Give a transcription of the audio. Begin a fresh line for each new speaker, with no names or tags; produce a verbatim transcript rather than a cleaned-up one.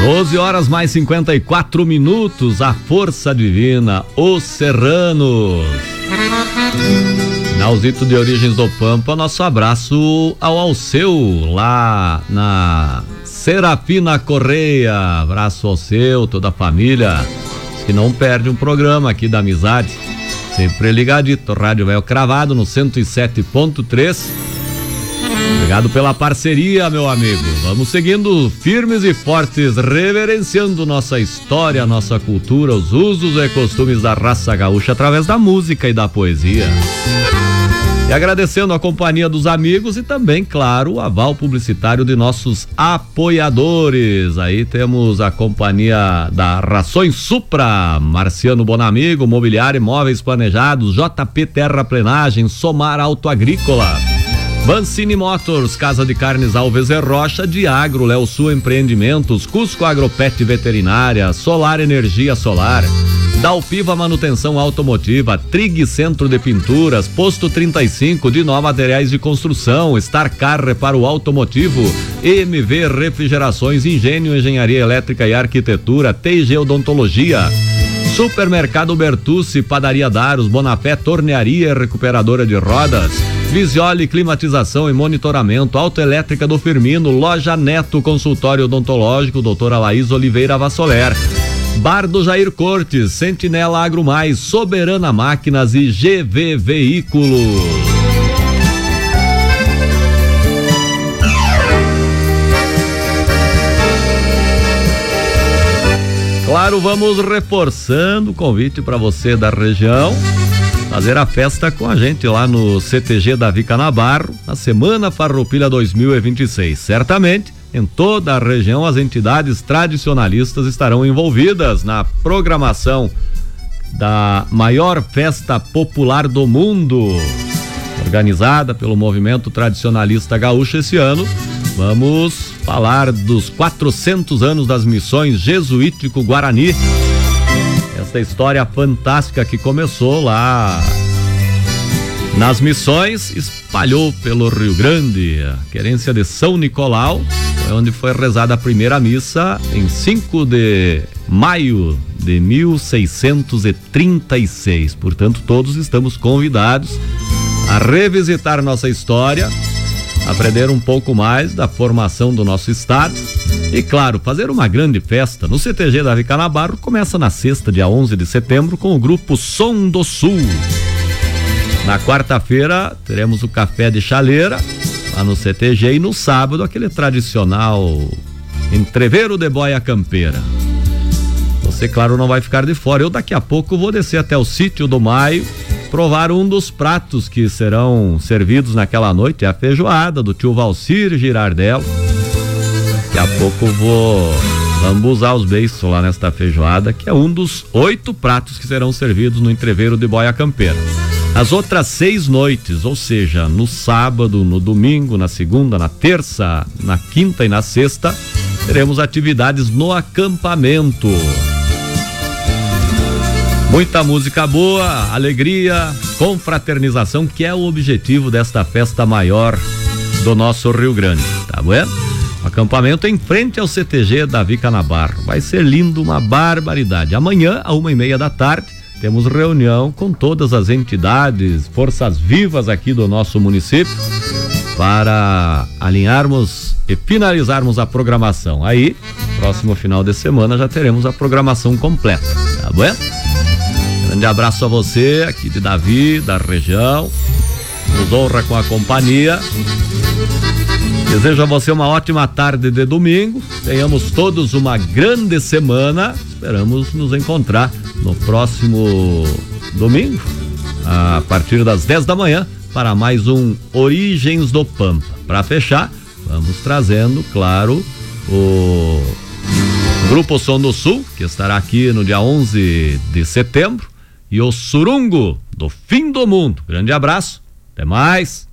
doze horas mais cinquenta e quatro minutos, a força divina, os serranos. Finalzito de Origens do Pampa, nosso abraço ao Alceu, lá na Serafina Correia. Abraço ao Alceu, toda a família, que não perde um programa aqui da amizade. Sempre ligadito, Rádio Velho Cravado no cento e sete ponto três. Obrigado pela parceria, meu amigo. Vamos seguindo firmes e fortes, reverenciando nossa história, nossa cultura, os usos e costumes da raça gaúcha através da música e da poesia. E agradecendo a companhia dos amigos e também, claro, o aval publicitário de nossos apoiadores. Aí temos a companhia da Rações Supra, Marciano Bonamigo, Mobiliário e Móveis Planejados, J P Terraplenagem, Somar Auto Agrícola, Vancini Motors, Casa de Carnes Alves e Rocha, Diagro, Léo Sul Empreendimentos, Cusco Agropet Veterinária, Solar Energia Solar, Dalpiva Manutenção Automotiva, Trig Centro de Pinturas, Posto trinta e cinco, Dinó Materiais de Construção, Starcar Reparo Automotivo, E M V Refrigerações, Engenho Engenharia Elétrica e Arquitetura, T I G Odontologia, Supermercado Bertucci, Padaria Daros, Bonafé Tornearia e Recuperadora de Rodas, Visiole Climatização e Monitoramento, Autoelétrica do Firmino, Loja Neto Consultório Odontológico, doutora Laís Oliveira Vassoler, Bar do Jair Cortes, Sentinela Agro Mais, Soberana Máquinas e G V Veículos. Claro, vamos reforçando o convite para você da região fazer a festa com a gente lá no C T G Davi Canabarro, na Semana Farroupilha dois mil e vinte e seis. Certamente, em toda a região, as entidades tradicionalistas estarão envolvidas na programação da maior festa popular do mundo, organizada pelo Movimento Tradicionalista Gaúcho esse ano. Vamos falar dos quatrocentos anos das missões Jesuítico Guarani. Essa história fantástica que começou lá nas missões, espalhou pelo Rio Grande. A querência de São Nicolau foi onde foi rezada a primeira missa em cinco de maio de mil seiscentos e trinta e seis. Portanto, todos estamos convidados a revisitar nossa história, aprender um pouco mais da formação do nosso estado e, claro, fazer uma grande festa no C T G Davi Canabarro. Começa na sexta, dia onze de setembro, com o grupo Som do Sul. Na quarta-feira teremos o café de chaleira lá no C T G e no sábado aquele tradicional entreveiro de boia campeira. Você, claro, não vai ficar de fora. Eu daqui a pouco vou descer até o sítio do Maio, provar um dos pratos que serão servidos naquela noite, é a feijoada do tio Valcir Girardello. Daqui a pouco vou lambuzar os beiços lá nesta feijoada, que é um dos oito pratos que serão servidos no entreveiro de boia campeira. As outras seis noites, ou seja, no sábado, no domingo, na segunda, na terça, na quinta e na sexta, teremos atividades no acampamento. Muita música boa, alegria, confraternização, que é o objetivo desta festa maior do nosso Rio Grande, tá bom? Acampamento em frente ao C T G Davi Canabarro. Vai ser lindo, uma barbaridade. Amanhã, a uma e meia da tarde, temos reunião com todas as entidades, forças vivas aqui do nosso município, para alinharmos e finalizarmos a programação. Aí, próximo final de semana, já teremos a programação completa, tá bom? Grande abraço a você aqui de Davi, da região, nos honra com a companhia. Desejo a você uma ótima tarde de domingo, tenhamos todos uma grande semana. Esperamos nos encontrar no próximo domingo, a partir das dez da manhã, para mais um Origens do Pampa. Para fechar, vamos trazendo, claro, o Grupo Som do Sul, que estará aqui no dia onze de setembro, e o Surungo do Fim do Mundo. Grande abraço, até mais.